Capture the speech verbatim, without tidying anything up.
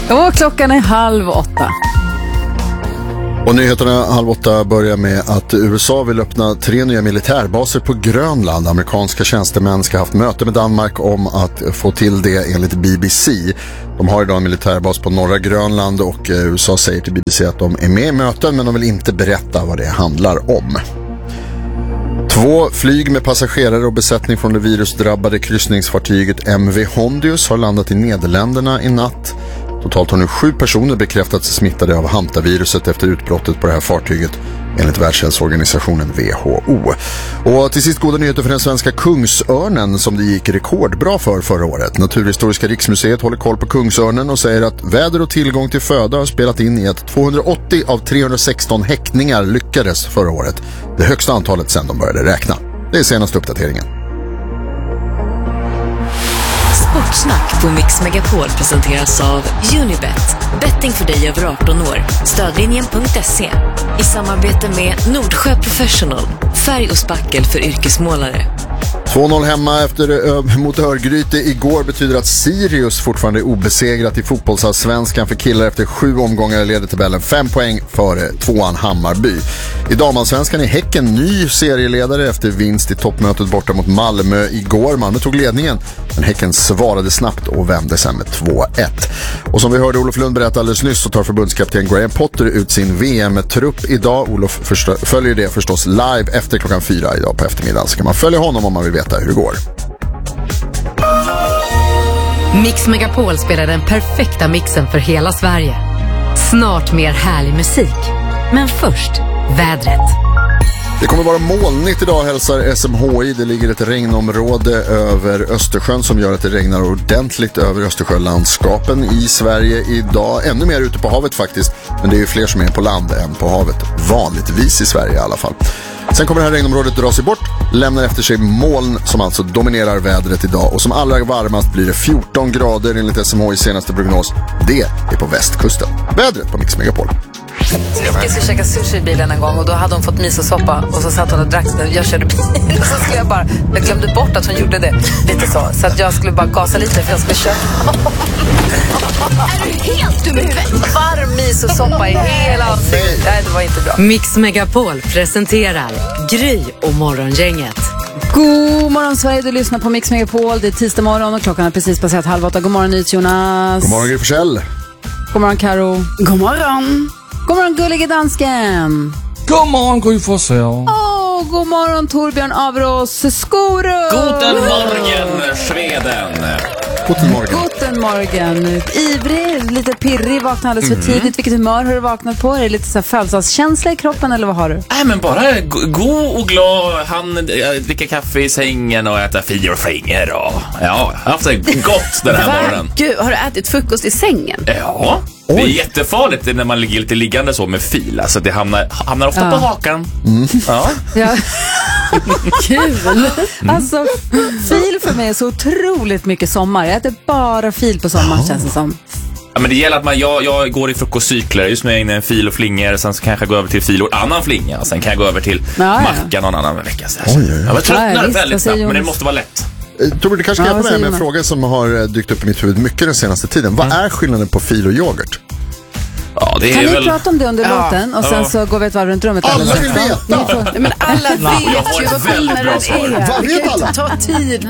Och klockan är halv åtta. Och nyheterna halv åtta börjar med att U S A vill öppna tre nya militärbaser på Grönland. Amerikanska tjänstemän ska ha haft möte med Danmark om att få till det enligt B B C. De har idag en militärbas på norra Grönland och U S A säger till B B C att de är med i möten, men de vill inte berätta vad det handlar om. Två flyg med passagerare och besättning från det virusdrabbade kryssningsfartyget M V Hondius har landat i Nederländerna i natt. Totalt har nu sju personer bekräftats smittade av hantaviruset efter utbrottet på det här fartyget enligt Världshälsoorganisationen W H O. Och till sist goda nyheter för den svenska kungsörnen som det gick rekordbra för förra året. Naturhistoriska riksmuseet håller koll på kungsörnen och säger att väder och tillgång till föda har spelat in i att tvåhundraåttio av trehundrasexton häckningar lyckades förra året. Det högsta antalet sedan de började räkna. Det är senaste uppdateringen. Sportsnack på Mix Megapol presenteras av Unibet. Betting för dig över arton år. Stödlinjen punkt se. I samarbete med Nordsjö Professional. Färg och spackel för yrkesmålare. två noll hemma efter, ö, mot Örgryte igår betyder att Sirius fortfarande är obesegrat i fotbollsallsvenskan för killar efter sju omgångar leder tabellen fem poäng före tvåan Hammarby. I damallsvenskan är Häcken ny serieledare efter vinst i toppmötet borta mot Malmö igår. Malmö tog ledningen, men Häcken svarade snabbt och vände sen med två ett. Och som vi hörde Olof Lund berätta alldeles nyss så tar förbundskapten Graham Potter ut sin V M-trupp idag. Olof förstö- följer det förstås live efter klockan fyra idag på eftermiddagen. Så kan man följa honom om man vill veta hur det går. Mix Megapol spelar den perfekta mixen för hela Sverige. Snart mer härlig musik. Men först, vädret. Det kommer vara molnigt idag, hälsar S M H I. Det ligger ett regnområde över Östersjön som gör att det regnar ordentligt över Östersjölandskapen i Sverige idag. Ännu mer ute på havet faktiskt, men det är ju fler som är på land än på havet. Vanligtvis i Sverige i alla fall. Sen kommer det här regnområdet dra sig bort, lämnar efter sig moln som alltså dominerar vädret idag. Och som allra varmast blir det fjorton grader enligt S M H I:s senaste prognos. Det är på västkusten. Vädret på Mix Megapol. Jag skulle käka sushi i bilen en gång och då hade hon fått misosoppa och så satt hon och drack den. Jag körde bil och så skulle jag bara, jag glömde bort att hon gjorde det lite så, så att jag skulle bara gasa lite för jag skulle köra. Är du helt dum i huvudet? Varm misosoppa i hela ansiktet. Nej, det var inte bra. Mix Megapol presenterar Gry och Morgongänget. God morgon Sverige, du lyssnar på Mix Megapol. Det är tisdag morgon och klockan är precis passerat halv åtta. God morgon Nyhets Jonas. God morgon Gry Forssell. God morgon Karo. God morgon. God morgon gullige dansken. God morgon Gry Forssell. Åh, god morgon Torbjörn Avros Skorup. Guten Morgen, Sveden. Guten Morgen. Guten Morgen. Ivrig, lite pirrig, vaknade alldeles för tidigt. Vilket humör har du vaknat på? Är det lite så här födelsedagskänsla i kroppen eller vad har du? Nej, men bara g- god och glad. Han äh, dricker kaffe i sängen och äter fil och flingor. Och, ja, jag har haft det gott den här morgonen. Gud, har du ätit frukost i sängen? Ja, det är jättefarligt när man ligger lite liggande så med fil. Alltså det hamnar, hamnar ofta Ja. på hakan. Mm. Ja. Ja. Kul. Alltså, fil för mig är så otroligt mycket sommar. Jag äter bara fil på sommaren, känns det som. Ja, men det gäller att man, jag, jag går i frukostcykler. Just nu är jag inne i en fil och flingor. Sen så kanske jag gå över till fil och annan flinga. Sen kan jag gå över till Ja, ja. macka någon annan vecka. Så Oj, oj, oj. Jag tröttnar Ja, visst, väldigt vad säger snabbt, men det Jonas? måste vara lätt. Eh, Torbjörn, du kanske kan Ja, hjälpa vad mig med säger en man? fråga som har eh, dykt upp i mitt huvud mycket den senaste tiden. Vad är skillnaden på fil och yoghurt? Ja, det Kan är ni väl... prata om det under Ja. låten och sen Ja. så går vi ett varv runt rummet? Alla alldeles vill strax. veta. Ni får- Men alla vet Jag har ju ett vad väldigt bra skillnaden svar. är. Vad Det vet kan ju alla? inte ta tid.